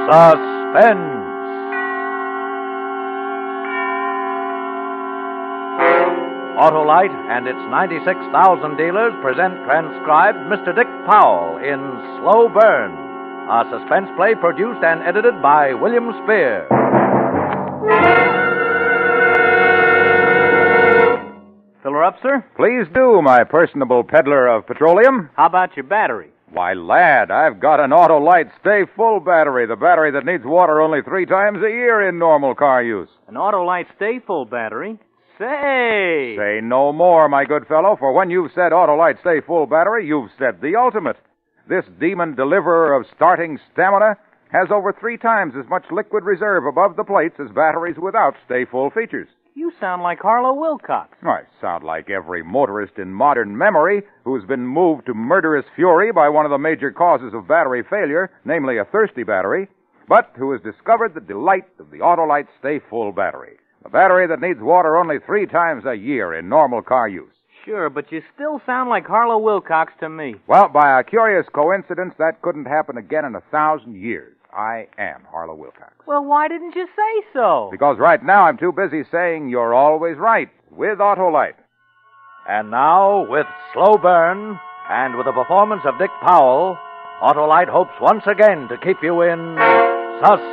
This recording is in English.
Suspense. Autolite and its 96,000 dealers present transcribed Mr. Dick Powell in Slow Burn, a suspense play produced and edited by William Spear. Fill her up, sir? Please do, my personable peddler of petroleum. How about your battery? Why, lad, I've got an Autolite Stay Full battery, the battery that needs water only 3 times a year in normal car use. An Autolite Stay Full battery? Say! Say no more, my good fellow, for when you've said Autolite Stay Full battery, you've said the ultimate. This demon deliverer of starting stamina has over 3 times as much liquid reserve above the plates as batteries without Stay Full features. You sound like Harlow Wilcox. I sound like every motorist in modern memory who's been moved to murderous fury by one of the major causes of battery failure, namely a thirsty battery, but who has discovered the delight of the Autolite Stay Full battery, a battery that needs water only 3 times a year in normal car use. Sure, but you still sound like Harlow Wilcox to me. Well, by a curious coincidence, that couldn't happen again in 1,000 years. I am Harlow Wilcox. Well, why didn't you say so? Because right now I'm too busy saying you're always right with Autolite. And now, with Slow Burn, and with the performance of Dick Powell, Autolite hopes once again to keep you in suspense.